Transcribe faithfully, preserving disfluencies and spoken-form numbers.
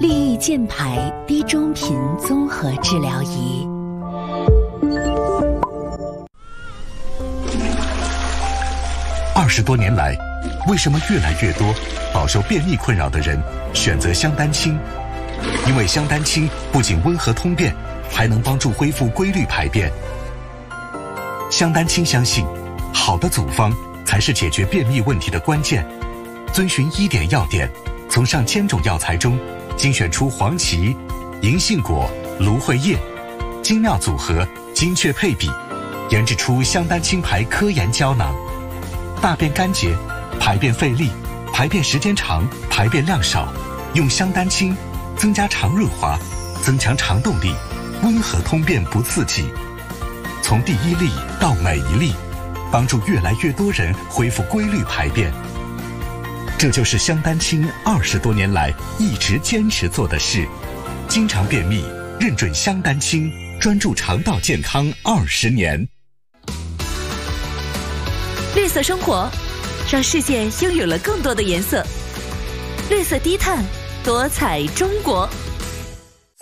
利益健牌低中频综合治疗仪。 二十多年来，为什么越来越多饱受便秘困扰的人选择香丹清？因为香丹清不仅温和通便，还能帮助恢复规律排便。香丹清相信，好的组方才是解决便秘问题的关键。遵循医典要点，从上千种药材中精选出黄芪、银杏果、芦荟叶，精妙组合，精确配比，研制出香丹清牌科研胶囊。大便干结、排便费力、排便时间长、排便量少，用香丹清增加肠润滑，增强肠动力，温和通便不刺激。从第一粒到每一粒，帮助越来越多人恢复规律排便。这就是香丹清二十多年来一直坚持做的事。经常便秘，认准香丹清，专注肠道健康二十年。 绿色生活，让世界拥有了更多的颜色。绿色低碳，多彩中国。